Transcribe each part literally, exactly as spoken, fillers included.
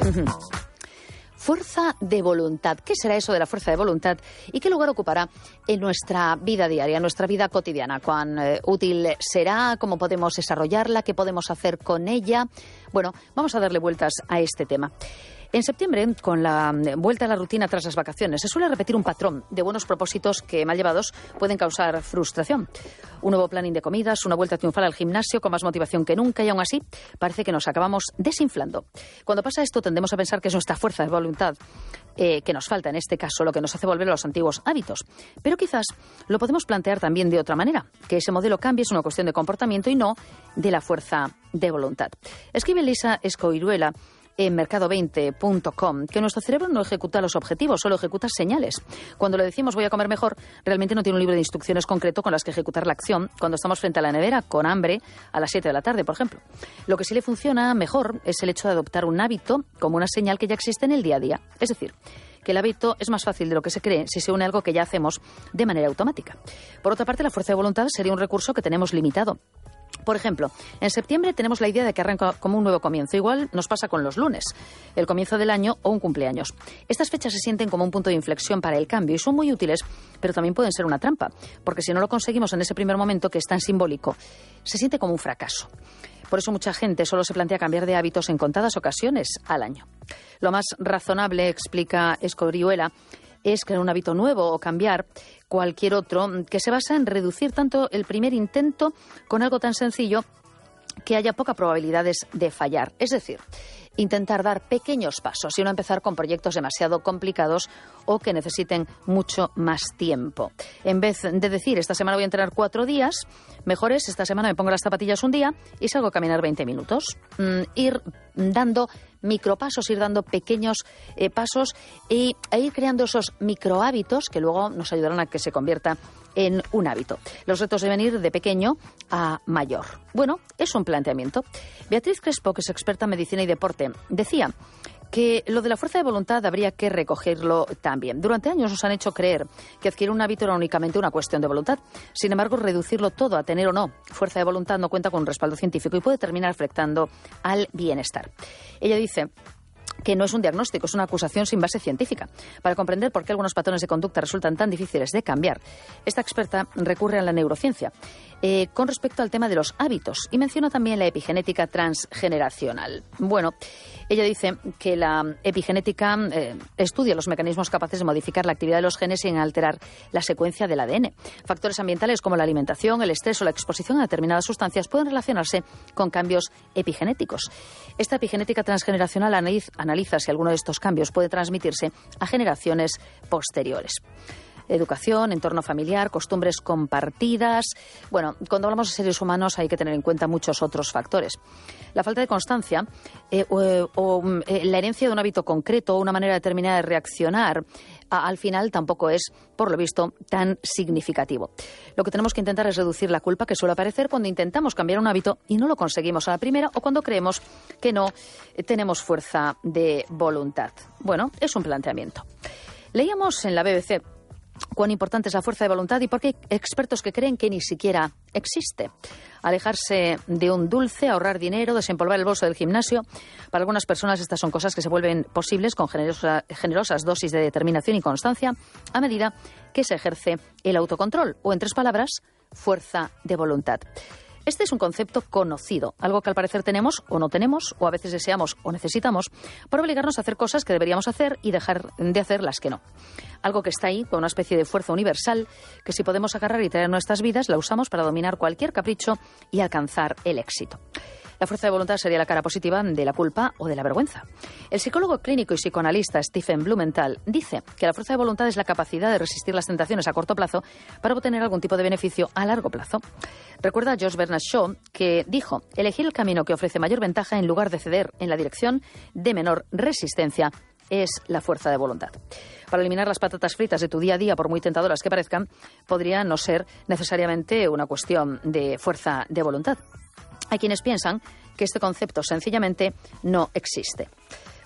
Fuerza de voluntad. ¿Qué será eso de la fuerza de voluntad y qué lugar ocupará en nuestra vida diaria, en nuestra vida cotidiana? ¿Cuán eh, útil será? ¿Cómo podemos desarrollarla? ¿Qué podemos hacer con ella? Bueno, vamos a darle vueltas a este tema. En septiembre, con la vuelta a la rutina tras las vacaciones, se suele repetir un patrón de buenos propósitos que, mal llevados, pueden causar frustración. Un nuevo planning de comidas, una vuelta triunfal al gimnasio con más motivación que nunca y aún así parece que nos acabamos desinflando. Cuando pasa esto tendemos a pensar que es nuestra fuerza de voluntad eh, que nos falta, en este caso, lo que nos hace volver a los antiguos hábitos. Pero quizás lo podemos plantear también de otra manera, que ese modelo cambie es una cuestión de comportamiento y no de la fuerza de voluntad. Escribe Lisa Escoiruela en mercado veinte punto com que nuestro cerebro no ejecuta los objetivos, solo ejecuta señales. Cuando le decimos voy a comer mejor, realmente no tiene un libro de instrucciones concreto con las que ejecutar la acción cuando estamos frente a la nevera con hambre a las siete de la tarde, por ejemplo. Lo que sí le funciona mejor es el hecho de adoptar un hábito como una señal que ya existe en el día a día. Es decir, que el hábito es más fácil de lo que se cree si se une a algo que ya hacemos de manera automática. Por otra parte, la fuerza de voluntad sería un recurso que tenemos limitado. Por ejemplo, en septiembre tenemos la idea de que arranca como un nuevo comienzo. Igual nos pasa con los lunes, el comienzo del año o un cumpleaños. Estas fechas se sienten como un punto de inflexión para el cambio y son muy útiles, pero también pueden ser una trampa, porque si no lo conseguimos en ese primer momento, que es tan simbólico, se siente como un fracaso. Por eso mucha gente solo se plantea cambiar de hábitos en contadas ocasiones al año. Lo más razonable, explica Escorihuela, es crear un hábito nuevo o cambiar cualquier otro que se basa en reducir tanto el primer intento con algo tan sencillo que haya pocas probabilidades de fallar. Es decir, intentar dar pequeños pasos y no empezar con proyectos demasiado complicados o que necesiten mucho más tiempo. En vez de decir, esta semana voy a entrenar cuatro días, mejor es, esta semana me pongo las zapatillas un día y salgo a caminar veinte minutos. Mm, ir dando micropasos, ir dando pequeños eh, pasos y, e ir creando esos microhábitos que luego nos ayudarán a que se convierta en un hábito. Los retos deben ir de pequeño a mayor. Bueno, es un planteamiento. Beatriz Crespo, que es experta en medicina y deporte, decía que lo de la fuerza de voluntad habría que recogerlo también. Durante años nos han hecho creer que adquirir un hábito era únicamente una cuestión de voluntad. Sin embargo, reducirlo todo a tener o no fuerza de voluntad no cuenta con un respaldo científico y puede terminar afectando al bienestar. Ella dice que no es un diagnóstico, es una acusación sin base científica. Para comprender por qué algunos patrones de conducta resultan tan difíciles de cambiar, esta experta recurre a la neurociencia eh, con respecto al tema de los hábitos y menciona también la epigenética transgeneracional. Bueno, ella dice que la epigenética eh, estudia los mecanismos capaces de modificar la actividad de los genes sin alterar la secuencia del A D N. Factores ambientales como la alimentación, el estrés o la exposición a determinadas sustancias pueden relacionarse con cambios epigenéticos. Esta epigenética transgeneracional analiza, analiza si alguno de estos cambios puede transmitirse a generaciones posteriores. Educación, entorno familiar, costumbres compartidas. Bueno, cuando hablamos de seres humanos hay que tener en cuenta muchos otros factores. La falta de constancia eh, o, o eh, la herencia de un hábito concreto o una manera determinada de reaccionar a, al final tampoco es, por lo visto, tan significativo. Lo que tenemos que intentar es reducir la culpa que suele aparecer cuando intentamos cambiar un hábito y no lo conseguimos a la primera o cuando creemos que no eh, tenemos fuerza de voluntad. Bueno, es un planteamiento. Leíamos en la B B C cuán importante es la fuerza de voluntad y por qué hay expertos que creen que ni siquiera existe. Alejarse de un dulce, ahorrar dinero, desempolvar el bolso del gimnasio. Para algunas personas estas son cosas que se vuelven posibles con generosa, generosas dosis de determinación y constancia a medida que se ejerce el autocontrol o, en tres palabras, fuerza de voluntad. Este es un concepto conocido, algo que al parecer tenemos o no tenemos, o a veces deseamos o necesitamos, para obligarnos a hacer cosas que deberíamos hacer y dejar de hacer las que no. Algo que está ahí, con una especie de fuerza universal, que si podemos agarrar y traer a nuestras vidas, la usamos para dominar cualquier capricho y alcanzar el éxito. La fuerza de voluntad sería la cara positiva de la culpa o de la vergüenza. El psicólogo clínico y psicoanalista Stephen Blumenthal dice que la fuerza de voluntad es la capacidad de resistir las tentaciones a corto plazo para obtener algún tipo de beneficio a largo plazo. Recuerda a Josh Bernard Shaw que dijo: elegir el camino que ofrece mayor ventaja en lugar de ceder en la dirección de menor resistencia es la fuerza de voluntad. Para eliminar las patatas fritas de tu día a día, por muy tentadoras que parezcan, podría no ser necesariamente una cuestión de fuerza de voluntad. Hay quienes piensan que este concepto sencillamente no existe.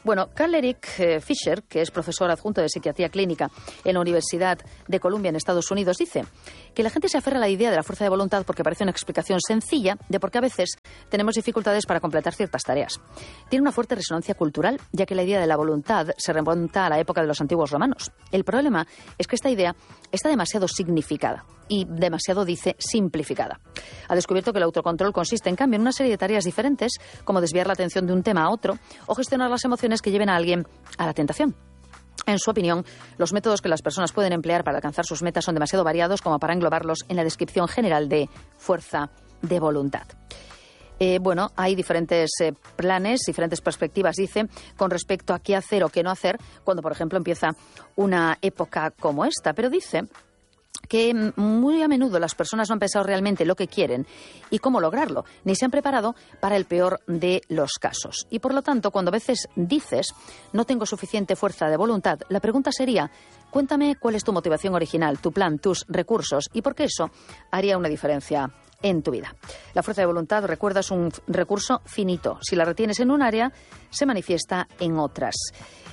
Bueno, Karl-Erik eh, Fischer, que es profesor adjunto de psiquiatría clínica en la Universidad de Columbia en Estados Unidos, dice que la gente se aferra a la idea de la fuerza de voluntad porque parece una explicación sencilla de por qué a veces tenemos dificultades para completar ciertas tareas. Tiene una fuerte resonancia cultural, ya que la idea de la voluntad se remonta a la época de los antiguos romanos. El problema es que esta idea está demasiado significada y demasiado, dice, simplificada. Ha descubierto que el autocontrol consiste, en cambio, en una serie de tareas diferentes, como desviar la atención de un tema a otro o gestionar las emociones que lleven a alguien a la tentación. En su opinión, los métodos que las personas pueden emplear para alcanzar sus metas son demasiado variados como para englobarlos en la descripción general de fuerza de voluntad. Eh, bueno, hay diferentes eh, planes, diferentes perspectivas, dice, con respecto a qué hacer o qué no hacer cuando, por ejemplo, empieza una época como esta. Pero dice que muy a menudo las personas no han pensado realmente lo que quieren y cómo lograrlo, ni se han preparado para el peor de los casos. Y por lo tanto, cuando a veces dices no tengo suficiente fuerza de voluntad, la pregunta sería, cuéntame cuál es tu motivación original, tu plan, tus recursos y por qué eso haría una diferencia en tu vida. La fuerza de voluntad, recuerda, es un recurso finito. Si la retienes en un área, se manifiesta en otras.